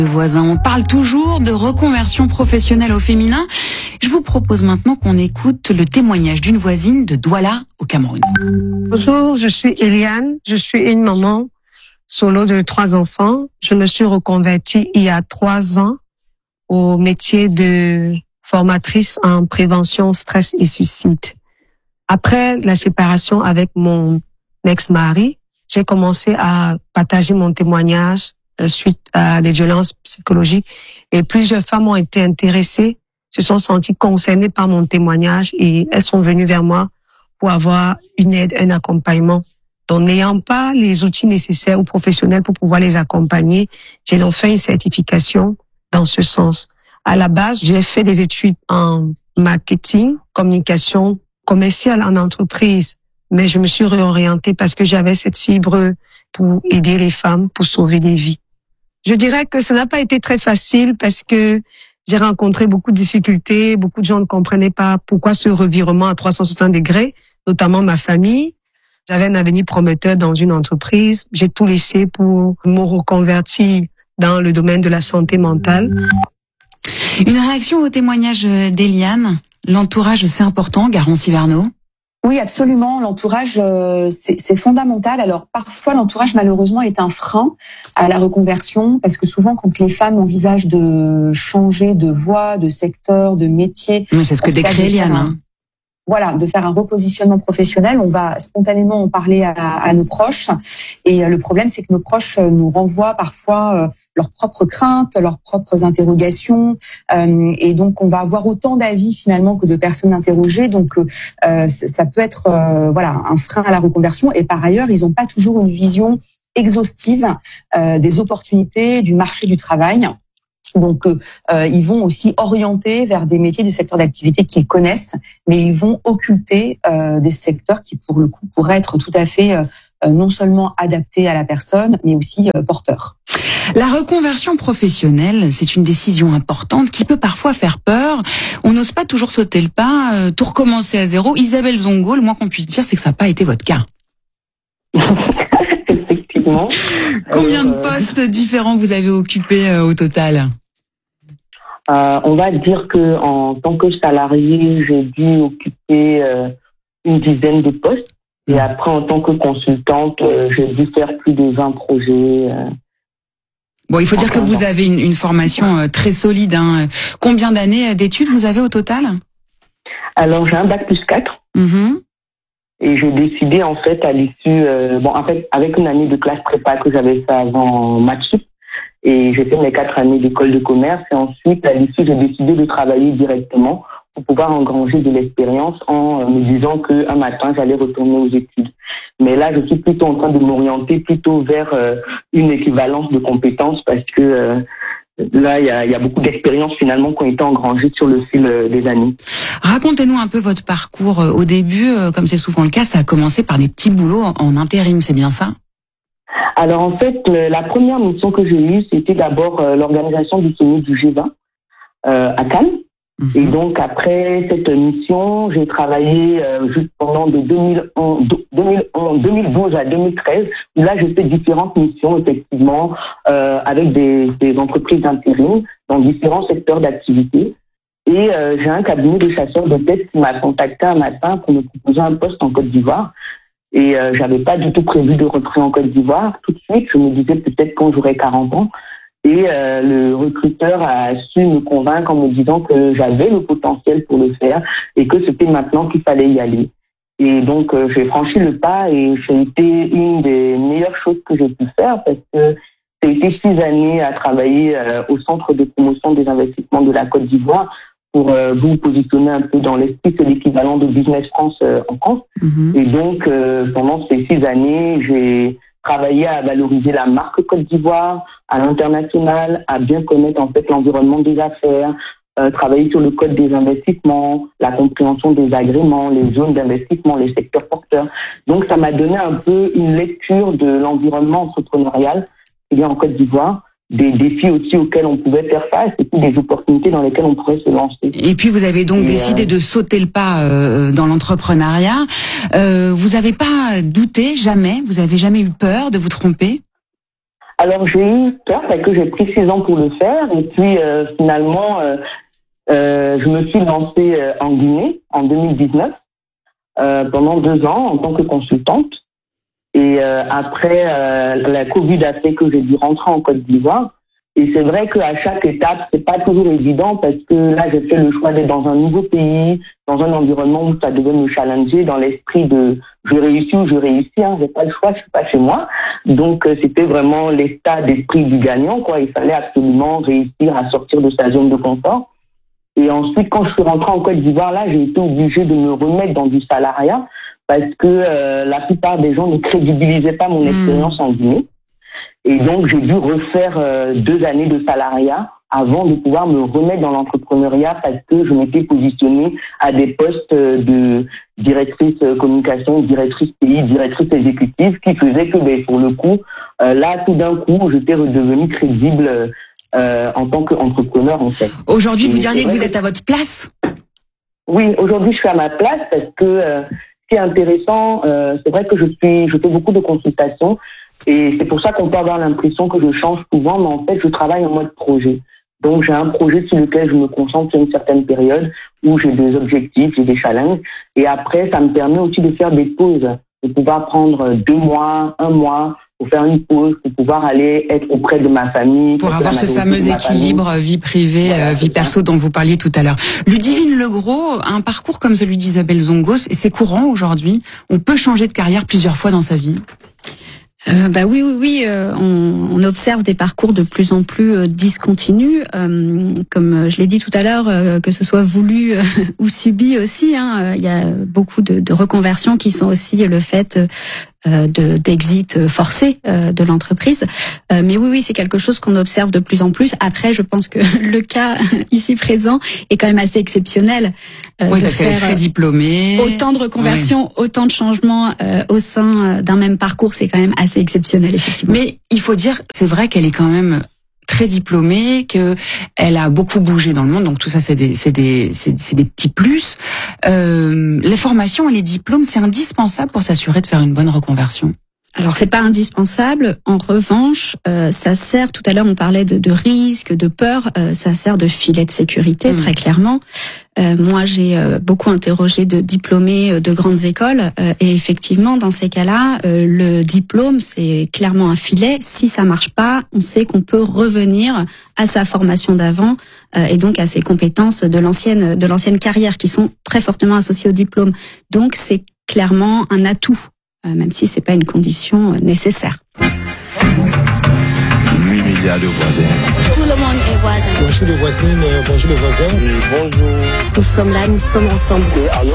Voisins, on parle toujours de reconversion professionnelle au féminin. Je vous propose maintenant qu'on écoute le témoignage d'une voisine de Douala au Cameroun. Bonjour, je suis Eliane, je suis une maman solo de 3 enfants. Je me suis reconvertie il y a 3 ans au métier de formatrice en prévention stress et suicide. Après la séparation avec mon ex-mari, j'ai commencé à partager mon témoignage suite à des violences psychologiques et plusieurs femmes ont été intéressées, se sont senties concernées par mon témoignage et elles sont venues vers moi pour avoir une aide, un accompagnement. Donc, n'ayant pas les outils nécessaires ou professionnels pour pouvoir les accompagner, j'ai donc fait une certification dans ce sens. À la base, j'ai fait des études en marketing, communication commerciale en entreprise, mais je me suis réorientée parce que j'avais cette fibre pour aider les femmes, pour sauver des vies. Je dirais que ça n'a pas été très facile parce que j'ai rencontré beaucoup de difficultés, beaucoup de gens ne comprenaient pas pourquoi ce revirement à 360 degrés, notamment ma famille. J'avais un avenir prometteur dans une entreprise, j'ai tout laissé pour me reconvertir dans le domaine de la santé mentale. Une réaction au témoignage d'Eliane. L'entourage, c'est important, Garance Siverno. Oui, absolument. L'entourage, c'est fondamental. Alors, parfois, l'entourage, malheureusement, est un frein à la reconversion parce que souvent, quand les femmes envisagent de changer de voie, de secteur, de métier... Mais c'est ce que décrit Eliane. Voilà, de faire un repositionnement professionnel, on va spontanément en parler à nos proches. Et le problème, c'est que nos proches nous renvoient parfois leurs propres craintes, leurs propres interrogations. Et donc, on va avoir autant d'avis finalement que de personnes interrogées. Donc, ça peut être un frein à la reconversion. Et par ailleurs, ils n'ont pas toujours une vision exhaustive des opportunités du marché du travail. Donc, ils vont aussi orienter vers des métiers, des secteurs d'activité qu'ils connaissent, mais ils vont occulter des secteurs qui, pour le coup, pourraient être tout à fait non seulement adaptés à la personne, mais aussi porteurs. La reconversion professionnelle, c'est une décision importante qui peut parfois faire peur. On n'ose pas toujours sauter le pas, tout recommencer à zéro. Isabelle Zongo, le moins qu'on puisse dire, c'est que ça n'a pas été votre cas. Effectivement. Combien de postes différents vous avez occupés au total ? On va dire que en tant que salarié, j'ai dû occuper une dizaine de postes. Et après, en tant que consultante, j'ai dû faire plus de 20 projets. Bon, il faut dire que vous avez une formation très solide. Hein. Combien d'années d'études vous avez au total ? Alors, j'ai un bac plus 4. Et j'ai décidé, en fait, à l'issue... avec une année de classe prépa que j'avais fait avant Matsup, et j'ai fait mes 4 années d'école de commerce. Et ensuite, à l'issue, j'ai décidé de travailler directement pour pouvoir engranger de l'expérience en me disant qu'un matin, j'allais retourner aux études. Mais là, je suis plutôt en train de m'orienter plutôt vers une équivalence de compétences parce que là, il y a beaucoup d'expériences finalement qui ont été engrangées sur le fil des années. Racontez-nous un peu votre parcours. Au début, comme c'est souvent le cas, ça a commencé par des petits boulots en intérim, c'est bien ça ? Alors en fait, la première mission que j'ai eue, c'était d'abord l'organisation du sommet du G20 à Cannes. Et donc après cette mission, j'ai travaillé juste pendant de 2012 à 2013, où là j'ai fait différentes missions effectivement avec des entreprises d'intérim dans différents secteurs d'activité. Et j'ai un cabinet de chasseurs de tête qui m'a contacté un matin pour me proposer un poste en Côte d'Ivoire. Et j'avais pas du tout prévu de rentrer en Côte d'Ivoire. Tout de suite, je me disais peut-être quand j'aurais 40 ans. Et le recruteur a su me convaincre en me disant que j'avais le potentiel pour le faire et que c'était maintenant qu'il fallait y aller. Et donc, j'ai franchi le pas et j'ai été une des meilleures choses que j'ai pu faire parce que j'ai été 6 années à travailler au Centre de promotion des investissements de la Côte d'Ivoire pour vous positionner un peu dans l'esprit, c'est l'équivalent de Business France en France. Et donc, pendant ces 6 années, j'ai travaillé à valoriser la marque Côte d'Ivoire à l'international, à bien connaître en fait l'environnement des affaires, travailler sur le code des investissements, la compréhension des agréments, les zones d'investissement, les secteurs porteurs. Donc, ça m'a donné un peu une lecture de l'environnement entrepreneurial qu'il y a en Côte d'Ivoire, des défis aussi auxquels on pouvait faire face et puis des opportunités dans lesquelles on pourrait se lancer. Et puis vous avez donc décidé de sauter le pas dans l'entrepreneuriat. Vous n'avez pas douté, jamais? Vous avez jamais eu peur de vous tromper? Alors j'ai eu peur parce que j'ai pris 6 ans pour le faire et puis finalement je me suis lancée en Guinée en 2019 pendant 2 ans en tant que consultante et après la Covid a fait que j'ai dû rentrer en Côte d'Ivoire et c'est vrai qu'à chaque étape c'est pas toujours évident parce que là j'ai fait le choix d'être dans un nouveau pays, dans un environnement où ça devait me challenger dans l'esprit de je réussis ou je réussis, j'ai pas le choix, je suis pas chez moi. Donc c'était vraiment l'état d'esprit du gagnant, quoi. Il fallait absolument réussir à sortir de sa zone de confort. Et ensuite, quand je suis rentrée en Côte d'Ivoire, là, j'ai été obligée de me remettre dans du salariat parce que la plupart des gens ne crédibilisaient pas mon expérience en Guinée. Et donc, j'ai dû refaire 2 années de salariat avant de pouvoir me remettre dans l'entrepreneuriat parce que je m'étais positionnée à des postes de directrice communication, directrice pays, directrice exécutive qui faisait que, pour le coup, là, tout d'un coup, j'étais redevenue crédible en tant qu'entrepreneur, en fait. Aujourd'hui, vous diriez que vous êtes à votre place ? Oui, aujourd'hui, je suis à ma place parce que ce qui est intéressant, c'est vrai que je fais beaucoup de consultations et c'est pour ça qu'on peut avoir l'impression que je change souvent, mais en fait, je travaille en mode projet. Donc, j'ai un projet sur lequel je me concentre sur une certaine période où j'ai des objectifs, j'ai des challenges. Et après, ça me permet aussi de faire des pauses, de pouvoir prendre 2 mois, 1 mois, pour faire une pause, pour pouvoir aller être auprès de ma famille. Pour avoir ce fameux équilibre vie privée, voilà, vie perso dont vous parliez tout à l'heure. Ludivine Legros, un parcours comme celui d'Isabelle Zongos, et c'est courant aujourd'hui. On peut changer de carrière plusieurs fois dans sa vie. Oui. On observe des parcours de plus en plus discontinus, comme je l'ai dit tout à l'heure, que ce soit voulu ou subi aussi. Il y a beaucoup de reconversions qui sont aussi le fait d'exit forcé de l'entreprise. Mais oui, c'est quelque chose qu'on observe de plus en plus. Après, je pense que le cas ici présent est quand même assez exceptionnel. Oui, parce qu'elle est très diplômée. Autant de reconversions, autant de changements au sein d'un même parcours, c'est quand même assez exceptionnel, effectivement. Mais il faut dire, c'est vrai qu'elle est quand même très diplômée, que elle a beaucoup bougé dans le monde, donc tout ça c'est des petits plus. Les formations et les diplômes, c'est indispensable pour s'assurer de faire une bonne reconversion. Alors c'est pas indispensable. En revanche, ça sert. Tout à l'heure on parlait de risque, de peur. Ça sert de filet de sécurité très clairement. Moi j'ai beaucoup interrogé de diplômés de grandes écoles et effectivement dans ces cas-là, le diplôme c'est clairement un filet. Si ça marche pas, on sait qu'on peut revenir à sa formation d'avant et donc à ses compétences de l'ancienne carrière qui sont très fortement associées au diplôme. Donc c'est clairement un atout. Même si c'est pas une condition nécessaire. 8 milliards de voisins. Tout le monde est voisin. Bonjour les voisines, bonjour les voisins. Oui, bonjour. Nous sommes là, nous sommes ensemble. Allô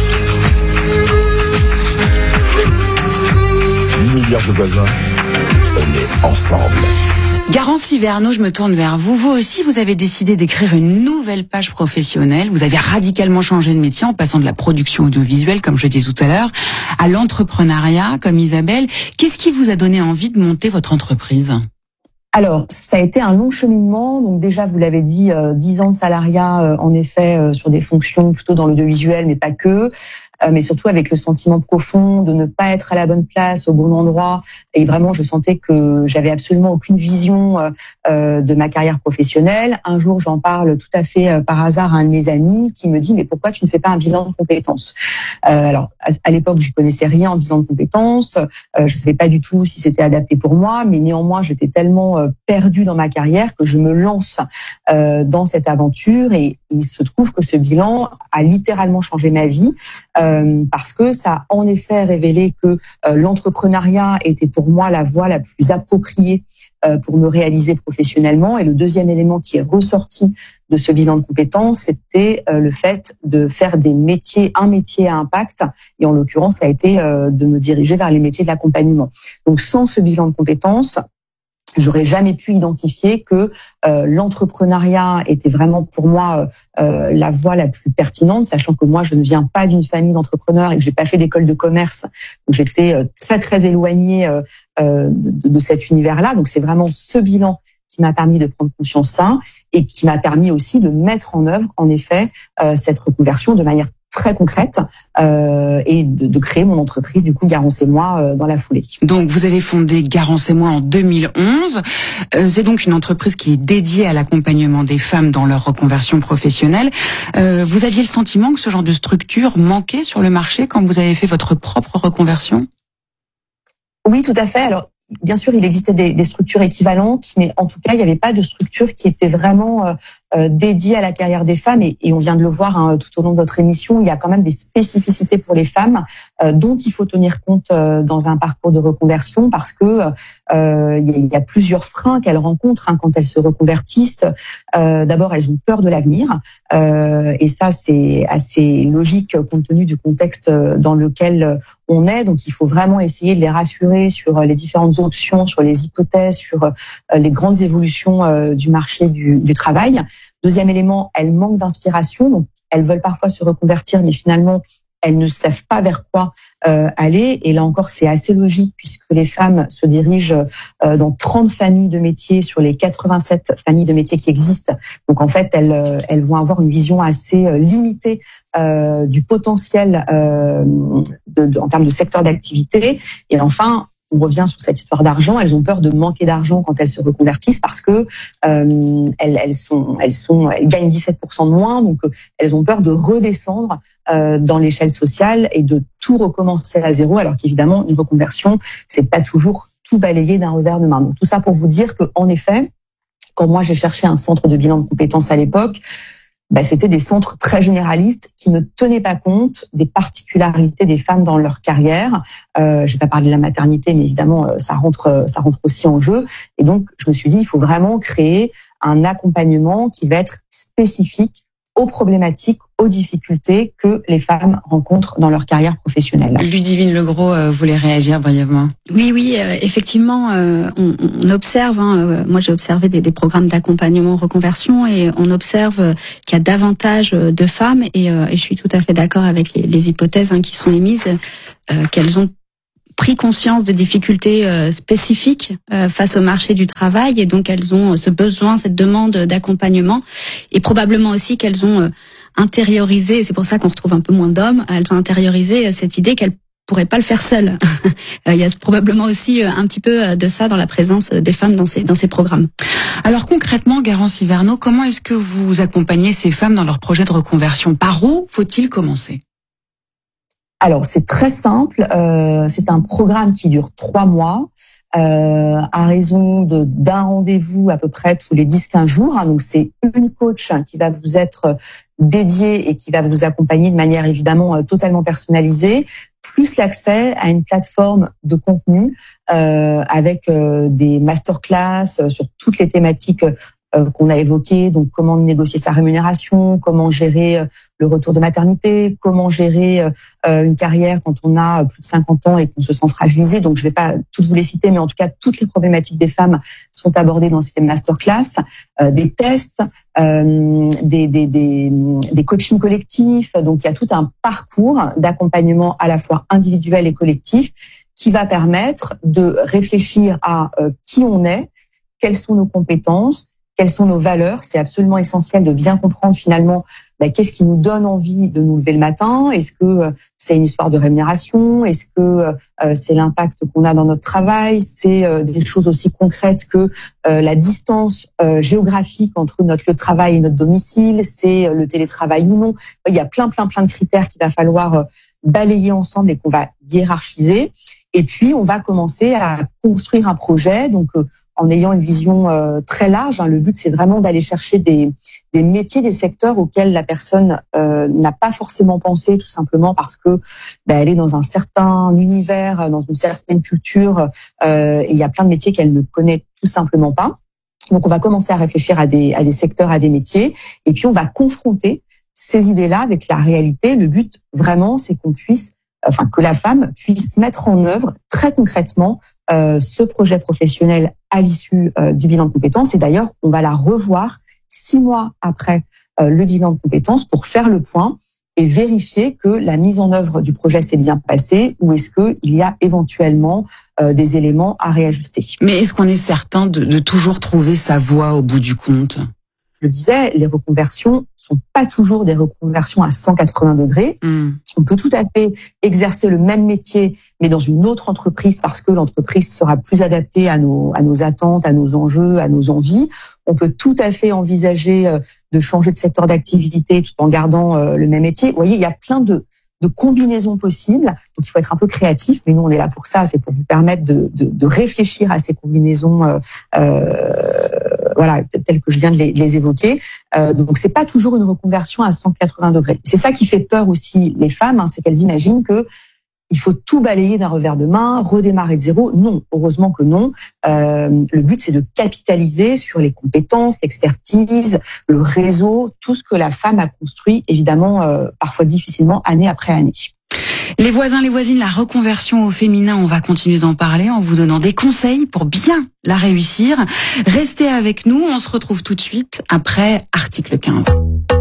8 milliards de voisins. On est ensemble. Garance Hiverneau, je me tourne vers vous. Vous aussi, vous avez décidé d'écrire une nouvelle page professionnelle. Vous avez radicalement changé de métier en passant de la production audiovisuelle, comme je disais tout à l'heure, à l'entrepreneuriat, comme Isabelle. Qu'est-ce qui vous a donné envie de monter votre entreprise ? Alors, ça a été un long cheminement. Donc déjà, vous l'avez dit, 10 ans de salariat, en effet, sur des fonctions plutôt dans l'audiovisuel, mais pas que. Mais surtout avec le sentiment profond de ne pas être à la bonne place, au bon endroit. Et vraiment, je sentais que j'avais absolument aucune vision de ma carrière professionnelle. Un jour, j'en parle tout à fait par hasard à un de mes amis qui me dit « Mais pourquoi tu ne fais pas un bilan de compétences ?» Alors, à l'époque, je connaissais rien en bilan de compétences. Je savais pas du tout si c'était adapté pour moi, mais néanmoins, j'étais tellement perdue dans ma carrière que je me lance dans cette aventure. Et il se trouve que ce bilan a littéralement changé ma vie. Parce que ça a en effet révélé que l'entrepreneuriat était pour moi la voie la plus appropriée pour me réaliser professionnellement. Et le deuxième élément qui est ressorti de ce bilan de compétences, c'était le fait de faire un métier à impact. Et en l'occurrence, ça a été de me diriger vers les métiers de l'accompagnement. Donc sans ce bilan de compétences, j'aurais jamais pu identifier que l'entrepreneuriat était vraiment pour moi la voie la plus pertinente, sachant que moi je ne viens pas d'une famille d'entrepreneurs et que j'ai pas fait d'école de commerce, donc j'étais très très éloignée de cet univers-là. Donc c'est vraiment ce bilan qui m'a permis de prendre conscience de ça et qui m'a permis aussi de mettre en œuvre en effet cette reconversion de manière très concrètes et de créer mon entreprise, du coup, Garance et moi, dans la foulée. Donc, vous avez fondé Garance et moi en 2011. C'est donc une entreprise qui est dédiée à l'accompagnement des femmes dans leur reconversion professionnelle. Vous aviez le sentiment que ce genre de structure manquait sur le marché quand vous avez fait votre propre reconversion ? Oui, tout à fait. Alors, bien sûr, il existait des structures équivalentes, mais en tout cas, il n'y avait pas de structure qui était vraiment dédiée à la carrière des femmes. Et on vient de le voir tout au long de notre émission, il y a quand même des spécificités pour les femmes dont il faut tenir compte dans un parcours de reconversion, parce que il y a plusieurs freins qu'elles rencontrent quand elles se reconvertissent. D'abord, elles ont peur de l'avenir, et ça, c'est assez logique compte tenu du contexte dans lequel on est. Donc, il faut vraiment essayer de les rassurer sur les différentes options, sur les hypothèses, sur les grandes évolutions du marché du travail. Deuxième élément, elles manquent d'inspiration. Donc, elles veulent parfois se reconvertir, mais finalement, elles ne savent pas vers quoi aller. Et là encore, c'est assez logique puisque les femmes se dirigent dans 30 familles de métiers sur les 87 familles de métiers qui existent. Donc, en fait, elles vont avoir une vision assez limitée du potentiel en termes de secteur d'activité. Et enfin, on revient sur cette histoire d'argent. Elles ont peur de manquer d'argent quand elles se reconvertissent parce que elles gagnent 17% de moins, donc elles ont peur de redescendre dans l'échelle sociale et de tout recommencer à zéro. Alors qu'évidemment, une reconversion, c'est pas toujours tout balayer d'un revers de main. Donc tout ça pour vous dire que, en effet, quand moi j'ai cherché un centre de bilan de compétences à l'époque, c'était des centres très généralistes qui ne tenaient pas compte des particularités des femmes dans leur carrière. Je vais pas parler de la maternité, mais évidemment, ça rentre aussi en jeu. Et donc, je me suis dit, il faut vraiment créer un accompagnement qui va être spécifique aux problématiques, aux difficultés que les femmes rencontrent dans leur carrière professionnelle. Ludivine Legros voulait réagir brièvement. Oui, effectivement, on observe, moi j'ai observé des programmes d'accompagnement reconversion et on observe qu'il y a davantage de femmes et je suis tout à fait d'accord avec les hypothèses qui sont émises, qu'elles ont pris conscience de difficultés spécifiques face au marché du travail et donc elles ont ce besoin, cette demande d'accompagnement et probablement aussi qu'elles ont intériorisé, et c'est pour ça qu'on retrouve un peu moins d'hommes, elles ont intériorisé cette idée qu'elles pourraient pas le faire seules. Il y a probablement aussi un petit peu de ça dans la présence des femmes dans ces programmes. Alors concrètement, Garance Hiverneau, comment est-ce que vous accompagnez ces femmes dans leur projet de reconversion ? Par où faut-il commencer ? Alors, c'est très simple. C'est un programme qui dure 3 mois, à raison d'un rendez-vous à peu près tous les 10-15 jours. Donc, c'est une coach qui va vous être dédiée et qui va vous accompagner de manière évidemment totalement personnalisée, plus l'accès à une plateforme de contenu avec des masterclass sur toutes les thématiques qu'on a évoquées, donc comment négocier sa rémunération, comment gérer le retour de maternité, comment gérer une carrière quand on a plus de 50 ans et qu'on se sent fragilisé. Donc je vais pas toutes vous les citer, mais en tout cas toutes les problématiques des femmes sont abordées dans ces masterclass, des tests, des coachings collectifs. Donc il y a tout un parcours d'accompagnement à la fois individuel et collectif qui va permettre de réfléchir à qui on est, quelles sont nos compétences, quelles sont nos valeurs. C'est absolument essentiel de bien comprendre finalement qu'est-ce qui nous donne envie de nous lever le matin. Est-ce que c'est une histoire de rémunération? Est-ce que c'est l'impact qu'on a dans notre travail? C'est des choses aussi concrètes que la distance géographique entre notre lieu de travail et notre domicile? C'est le télétravail ou non? Il y a plein de critères qu'il va falloir balayer ensemble et qu'on va hiérarchiser. Et puis, on va commencer à construire un projet, donc en ayant une vision très large. Le but, c'est vraiment d'aller chercher des métiers, des secteurs auxquels la personne n'a pas forcément pensé, tout simplement parce que elle est dans un certain univers, dans une certaine culture, et il y a plein de métiers qu'elle ne connaît tout simplement pas. Donc, on va commencer à réfléchir à des secteurs, à des métiers, et puis on va confronter ces idées-là avec la réalité. Le but, vraiment, c'est que la femme puisse mettre en œuvre très concrètement ce projet professionnel à l'issue du bilan de compétences. Et d'ailleurs, on va la revoir 6 mois après le bilan de compétences pour faire le point et vérifier que la mise en œuvre du projet s'est bien passée ou est-ce qu'il y a éventuellement des éléments à réajuster. Mais est-ce qu'on est certain de toujours trouver sa voie au bout du compte ? je le disais, les reconversions sont pas toujours des reconversions à 180 degrés. On peut tout à fait exercer le même métier, mais dans une autre entreprise parce que l'entreprise sera plus adaptée à nos attentes, à nos enjeux, à nos envies. On peut tout à fait envisager de changer de secteur d'activité tout en gardant le même métier. Vous voyez, il y a plein de combinaisons possibles. Donc, il faut être un peu créatif, mais nous, on est là pour ça. C'est pour vous permettre de réfléchir à ces combinaisons, voilà, telles que je viens de les évoquer. Donc, c'est pas toujours une reconversion à 180 degrés. C'est ça qui fait peur aussi les femmes, c'est qu'elles imaginent que il faut tout balayer d'un revers de main, redémarrer de zéro. Non, heureusement que non. Le but, c'est de capitaliser sur les compétences, l'expertise, le réseau, tout ce que la femme a construit, évidemment, parfois difficilement, année après année. Les voisins, les voisines, la reconversion au féminin, on va continuer d'en parler en vous donnant des conseils pour bien la réussir. Restez avec nous, on se retrouve tout de suite après article 15.